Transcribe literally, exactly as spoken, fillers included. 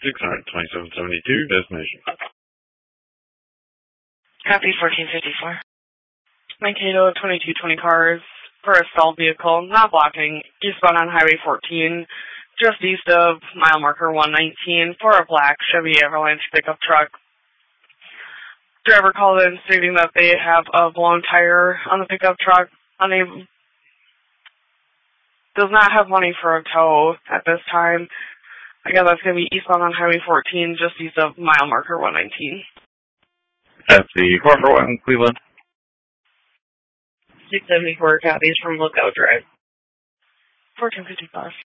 six hundred twenty-seven seventy-two, destination. Copy fourteen fifty-four. Mankato, twenty-two twenty cars for a stalled vehicle, not blocking, eastbound on Highway fourteen, just east of mile marker one nineteen for a black Chevy Avalanche pickup truck. Driver called in stating that they have a blown tire on the pickup truck. Unable, does not have money for a tow at this time. Again, that's going to be eastbound on Highway fourteen, just east of mile marker one nineteen. That's the four four one Cleveland. six seventy-four copies from Lookout Drive. fourteen fifty-five.